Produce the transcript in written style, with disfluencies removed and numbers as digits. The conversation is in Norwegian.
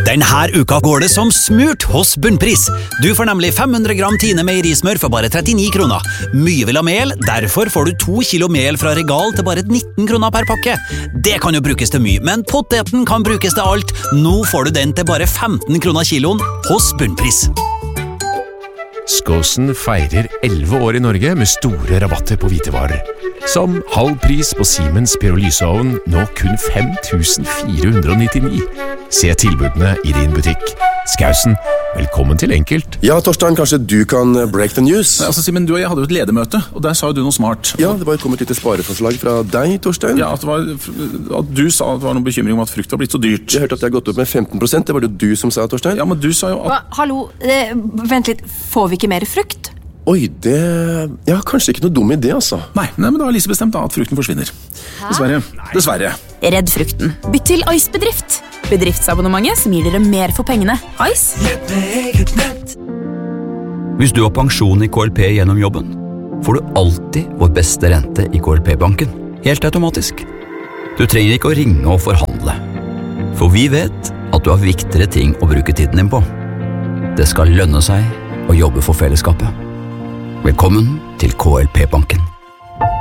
Denne uka går det som smurt hos Bunnpris. Du får nemlig 500 gram Tine meierismør for bare 39 kroner. Mye vil ha mel, derfor får du 2 kilo mel fra Regal til bare 19 kroner per pakke. Det kan jo brukes til mye, men poteten kan brukes til alt. Nå får du den til bare 15 kroner kiloen hos Bunnpris. Skåsen feirer 11 år i Norge med store rabatter på hvitevarer. Som halv pris på Siemens pyrolyseovn, nå kun 5.499. Se tilbudene i din butikk. Skausen, velkommen til Enkelt. Ja, Torstein, kanskje du kan break the news? Altså, Simen, du og jeg hadde jo et ledermøte, og der sa jo du noe smart. Ja, det var kommet litt spareforslag fra deg, Torstein. Ja, at du sa at det var noen bekymring om at frukt var blitt så dyrt. Jeg hørte at det har gått opp med 15%, det var det du som sa, Torstein. Ja, men du sa jo at... Hallo, vent litt, får vi ikke mer frukt? Oi, det... Ja, kanskje ikke noe dum idé, altså. Nei, men da har Lise bestemt da at frukten forsvinner. Dessverre. Dessverre. Redd frukten. Bytt til Ice Bedrift. Bedriftsabonnementet som gir dere mer for pengene. Ice. Hvis du har pensjon i KLP gjennom jobben, får du alltid vår beste rente i KLP-banken. Helt automatisk. Du trenger ikke å ringe og forhandle. For vi vet at du har viktigere ting å bruke tiden din på. Det skal lønne seg å jobbe for fellesskapet. Velkommen til KLP-banken.